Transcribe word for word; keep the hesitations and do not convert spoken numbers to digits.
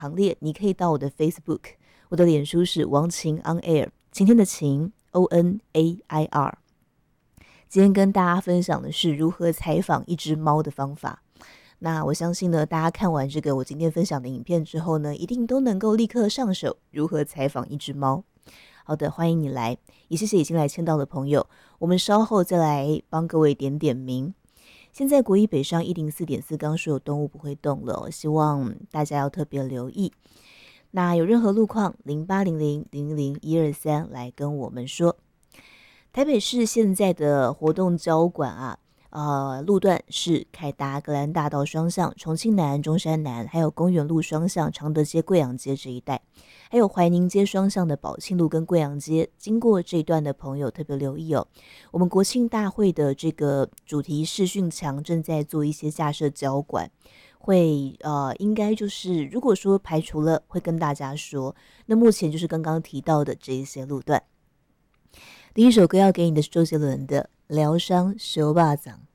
行列，你可以到我的 Facebook， 我的脸书是王晴 On Air， 晴天的晴 O N A I R。 今天跟大家分享的是如何采访一只猫的方法。那我相信呢，大家看完这个我今天分享的影片之后呢，一定都能够立刻上手如何采访一只猫。好的，欢迎你来，也谢谢已经来签到的朋友，我们稍后再来帮各位点点名。现在国一北上 一零四点四 刚刚说有动物不会动了、哦、希望大家要特别留意。那有任何路况零八零零零零一二三来跟我们说。台北市现在的活动交管啊，呃，路段是凯达格兰大道双向、重庆南、中山南，还有公园路双向、常德街、贵阳街这一带，还有怀宁街双向的宝庆路跟贵阳街。经过这一段的朋友特别留意哦，我们国庆大会的这个主题视讯墙正在做一些架设交管，会呃，应该就是如果说排除了，会跟大家说。那目前就是刚刚提到的这一些路段。第一首歌要给你的是周杰伦的《疗伤手把掌》。